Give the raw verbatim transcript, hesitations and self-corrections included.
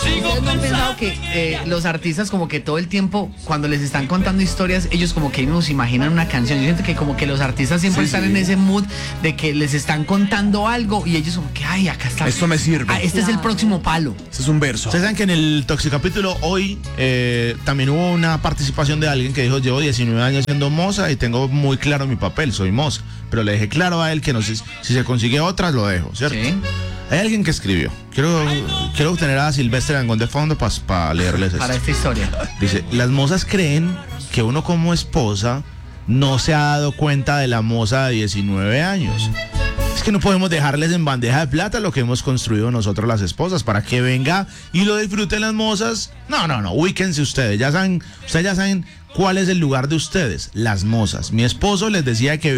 ¿Ustedes no han pensado que eh, los artistas como que todo el tiempo, cuando les están contando historias, ellos como que nos imaginan una canción? Yo siento que como que los artistas siempre Sí, están sí. en ese mood de que les están contando algo y ellos como que, ay, acá está. Esto me sirve. Ah, este es el próximo palo. Ese es un verso. Ustedes saben que en el Toxicapítulo hoy eh, también hubo una participación de alguien que dijo: llevo diecinueve años siendo moza y tengo muy claro mi papel, soy moza. Pero le dejé claro a él que no sé si se consigue otra, lo dejo, ¿cierto? Sí. Hay alguien que escribió. Quiero, quiero obtener a Silvestre Dangond de fondo para pa leerles esto. Para esta historia. Dice: las mozas creen que uno como esposa no se ha dado cuenta de la moza de diecinueve años. Es que no podemos dejarles en bandeja de plata lo que hemos construido nosotros las esposas para que venga y lo disfruten las mozas. No, no, no, ubíquense ustedes. Ya saben, ustedes ya saben cuál es el lugar de ustedes, las mozas. Mi esposo les decía que